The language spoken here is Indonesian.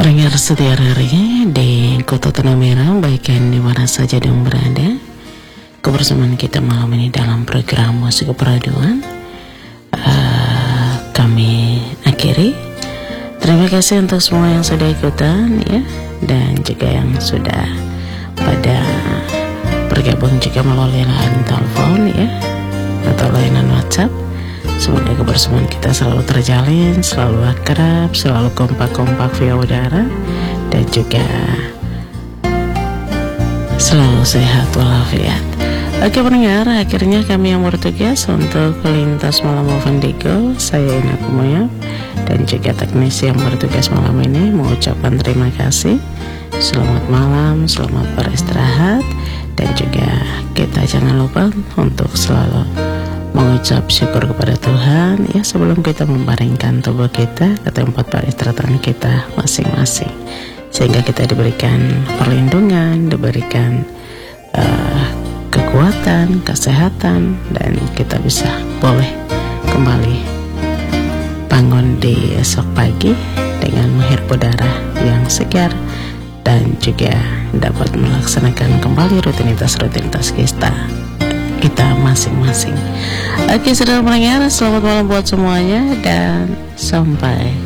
Pendengar setia hari di Kota Tanah Merah, baik yang di mana saja yang berada, kebersamaan kita malam ini dalam program Musik Peraduan kami akhiri. Terima kasih untuk semua yang sudah ikutan ya, dan juga yang sudah pada bergabung juga melalui layanan telepon ya, atau layanan WhatsApp. Semoga kebersamaan kita selalu terjalin, selalu akrab, selalu kompak-kompak via udara, dan juga selalu sehat walafiat. Oke pendengar, akhirnya kami yang bertugas untuk lintas malam Movendigo, saya Ina Kumoyap, dan juga teknisi yang bertugas malam ini mengucapkan terima kasih. Selamat malam, selamat beristirahat, dan juga kita jangan lupa untuk selalu mengucap syukur kepada Tuhan ya sebelum kita membaringkan tubuh kita ke tempat peristirahatan kita masing-masing, sehingga kita diberikan perlindungan, diberikan kekuatan, kesehatan, dan kita bisa boleh kembali bangun di esok pagi dengan menghirup udara yang segar dan juga dapat melaksanakan kembali rutinitas-rutinitas kita masing-masing. Oke, saudara pendengar, selamat malam buat semuanya dan sampai